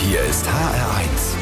Hier ist HR1.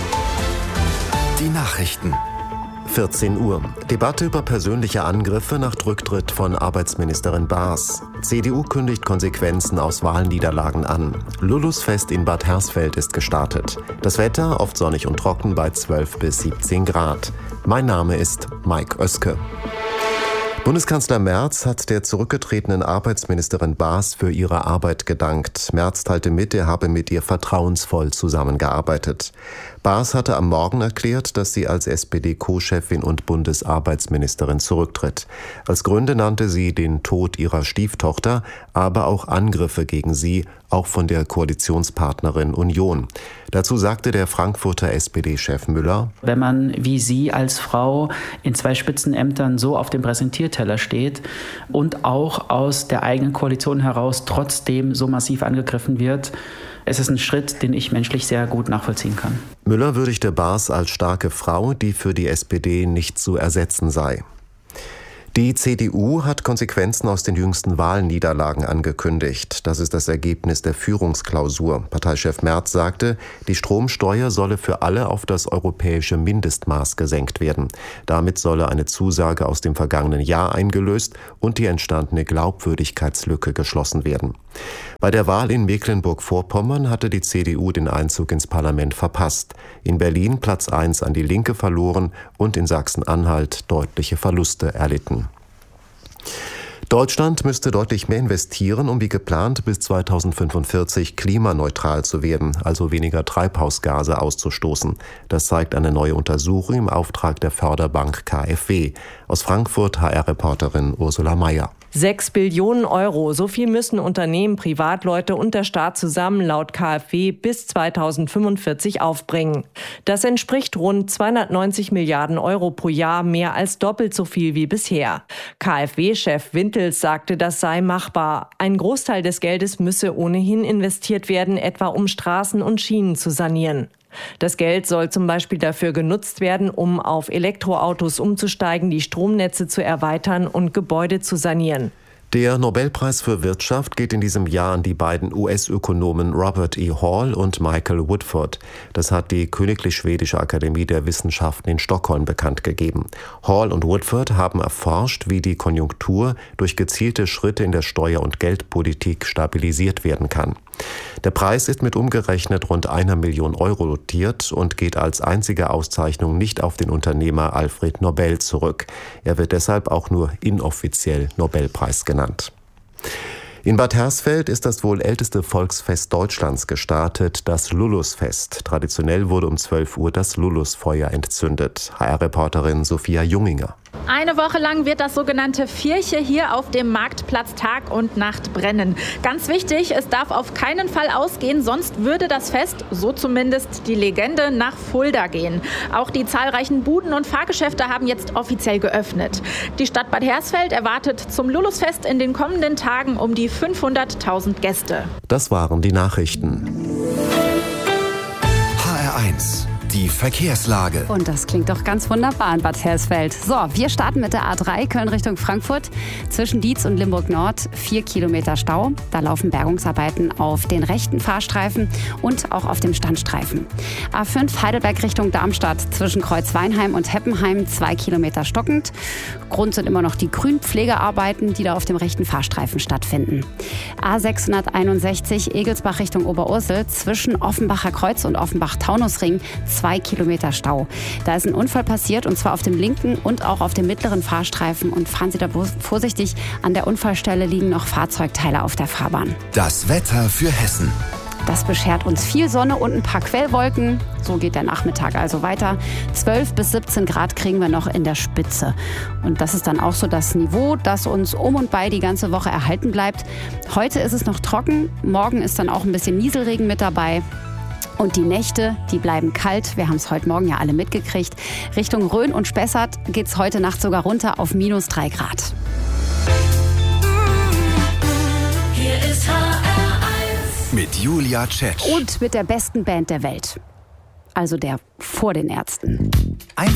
Die Nachrichten. 14 Uhr. Debatte über persönliche Angriffe nach Rücktritt von Arbeitsministerin Baas. CDU kündigt Konsequenzen aus Wahlniederlagen an. Lulusfest in Bad Hersfeld ist gestartet. Das Wetter oft sonnig und trocken bei 12 bis 17 Grad. Mein Name ist Mike Oeske. Bundeskanzler Merz hat der zurückgetretenen Arbeitsministerin Baas für ihre Arbeit gedankt. Merz teilte mit, er habe mit ihr vertrauensvoll zusammengearbeitet. Baas hatte am Morgen erklärt, dass sie als SPD-Co-Chefin und Bundesarbeitsministerin zurücktritt. Als Gründe nannte sie den Tod ihrer Stieftochter, aber auch Angriffe gegen sie, auch von der Koalitionspartnerin Union. Dazu sagte der Frankfurter SPD-Chef Müller: Wenn man wie Sie als Frau in 2 Spitzenämtern so auf dem Präsentierteller steht und auch aus der eigenen Koalition heraus trotzdem so massiv angegriffen wird, es ist ein Schritt, den ich menschlich sehr gut nachvollziehen kann. Müller würdigte Baas als starke Frau, die für die SPD nicht zu ersetzen sei. Die CDU hat Konsequenzen aus den jüngsten Wahlniederlagen angekündigt. Das ist das Ergebnis der Führungsklausur. Parteichef Merz sagte, die Stromsteuer solle für alle auf das europäische Mindestmaß gesenkt werden. Damit solle eine Zusage aus dem vergangenen Jahr eingelöst und die entstandene Glaubwürdigkeitslücke geschlossen werden. Bei der Wahl in Mecklenburg-Vorpommern hatte die CDU den Einzug ins Parlament verpasst. In Berlin Platz 1 an die Linke verloren und in Sachsen-Anhalt deutliche Verluste erlitten. Deutschland müsste deutlich mehr investieren, um wie geplant bis 2045 klimaneutral zu werden, also weniger Treibhausgase auszustoßen. Das zeigt eine neue Untersuchung im Auftrag der Förderbank KfW. Aus Frankfurt HR-Reporterin Ursula Mayer. 6 Billionen Euro, so viel müssen Unternehmen, Privatleute und der Staat zusammen laut KfW bis 2045 aufbringen. Das entspricht rund 290 Milliarden Euro pro Jahr, mehr als doppelt so viel wie bisher. KfW-Chef Wintels sagte, das sei machbar. Ein Großteil des Geldes müsse ohnehin investiert werden, etwa um Straßen und Schienen zu sanieren. Das Geld soll zum Beispiel dafür genutzt werden, um auf Elektroautos umzusteigen, die Stromnetze zu erweitern und Gebäude zu sanieren. Der Nobelpreis für Wirtschaft geht in diesem Jahr an die beiden US-Ökonomen Robert E. Hall und Michael Woodford. Das hat die Königlich Schwedische Akademie der Wissenschaften in Stockholm bekannt gegeben. Hall und Woodford haben erforscht, wie die Konjunktur durch gezielte Schritte in der Steuer- und Geldpolitik stabilisiert werden kann. Der Preis ist mit umgerechnet rund 1 Million Euro dotiert und geht als einzige Auszeichnung nicht auf den Unternehmer Alfred Nobel zurück. Er wird deshalb auch nur inoffiziell Nobelpreis genannt. In Bad Hersfeld ist das wohl älteste Volksfest Deutschlands gestartet, das Lulusfest. Traditionell wurde um 12 Uhr das Lulusfeuer entzündet. HR-Reporterin Sophia Junginger. Eine Woche lang wird das sogenannte Vierche hier auf dem Marktplatz Tag und Nacht brennen. Ganz wichtig, es darf auf keinen Fall ausgehen, sonst würde das Fest, so zumindest die Legende, nach Fulda gehen. Auch die zahlreichen Buden und Fahrgeschäfte haben jetzt offiziell geöffnet. Die Stadt Bad Hersfeld erwartet zum Lulusfest in den kommenden Tagen um die 500.000 Gäste. Das waren die Nachrichten. HR1. Die Verkehrslage. Und das klingt doch ganz wunderbar in Bad Hersfeld. So, wir starten mit der A3 Köln Richtung Frankfurt. Zwischen Dietz und Limburg Nord 4 Kilometer Stau. Da laufen Bergungsarbeiten auf den rechten Fahrstreifen und auch auf dem Standstreifen. A5 Heidelberg Richtung Darmstadt. Zwischen Kreuzweinheim und Heppenheim 2 Kilometer stockend. Grund sind immer noch die Grünpflegearbeiten, die da auf dem rechten Fahrstreifen stattfinden. A661 Egelsbach Richtung Oberursel. Zwischen Offenbacher Kreuz und Offenbach-Taunusring 2 Kilometer Stau. Da ist ein Unfall passiert und zwar auf dem linken und auch auf dem mittleren Fahrstreifen. Und fahren Sie da vorsichtig. An der Unfallstelle liegen noch Fahrzeugteile auf der Fahrbahn. Das Wetter für Hessen. Das beschert uns viel Sonne und ein paar Quellwolken. So geht der Nachmittag also weiter. 12 bis 17 Grad kriegen wir noch in der Spitze. Und das ist dann auch so das Niveau, das uns um und bei die ganze Woche erhalten bleibt. Heute ist es noch trocken. Morgen ist dann auch ein bisschen Nieselregen mit dabei. Und die Nächte, die bleiben kalt. Wir haben es heute Morgen ja alle mitgekriegt. Richtung Rhön und Spessart geht es heute Nacht sogar runter auf -3 Grad. Hier ist HR1. Mit Julia Tschetsch. Und mit der besten Band der Welt. Also der vor den Ärzten. Einfach